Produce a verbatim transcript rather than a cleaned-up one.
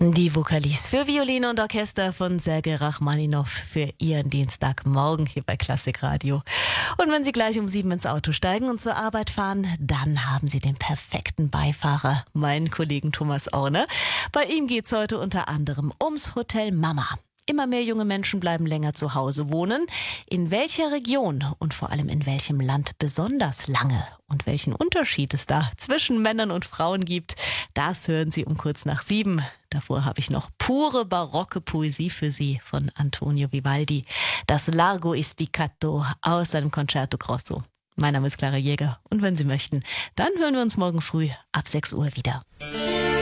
Die Vokalist für Violine und Orchester von Sergei Rachmaninow für Ihren Dienstagmorgen hier bei Klassikradio. Und wenn Sie gleich um sieben ins Auto steigen und zur Arbeit fahren, dann haben Sie den perfekten Beifahrer, meinen Kollegen Thomas Orne. Bei ihm geht's heute unter anderem ums Hotel Mama. Immer mehr junge Menschen bleiben länger zu Hause wohnen. In welcher Region und vor allem in welchem Land besonders lange und welchen Unterschied es da zwischen Männern und Frauen gibt, das hören Sie um kurz nach sieben. Davor habe ich noch pure barocke Poesie für Sie von Antonio Vivaldi. Das Largo e Spiccato aus seinem Concerto Grosso. Mein Name ist Clara Jäger und wenn Sie möchten, dann hören wir uns morgen früh ab sechs Uhr wieder.